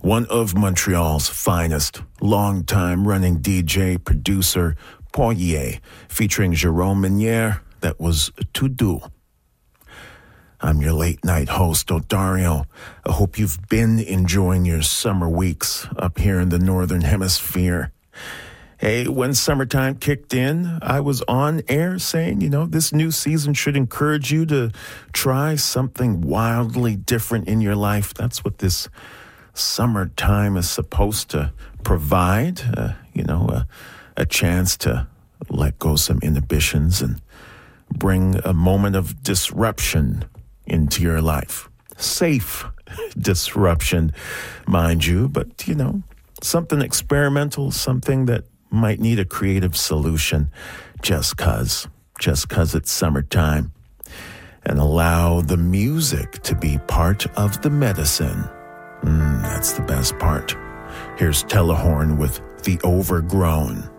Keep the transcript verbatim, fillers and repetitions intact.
one of Montreal's finest, long-time running D J, producer, Poirier, featuring Jérôme Minière. That was Tout Doux. I'm your late-night host, Odario. I hope you've been enjoying your summer weeks up here in the Northern Hemisphere. Hey, when summertime kicked in, I was on air saying, you know, this new season should encourage you to try something wildly different in your life. That's what this summertime is supposed to provide, uh, you know, a, a chance to let go some inhibitions and bring a moment of disruption into your life. Safe disruption, mind you, but, you know, something experimental, something that might need a creative solution just cause, just cause it's summertime. And allow the music to be part of the medicine. Mm, that's the best part. Here's Telehorn with The Overgrown.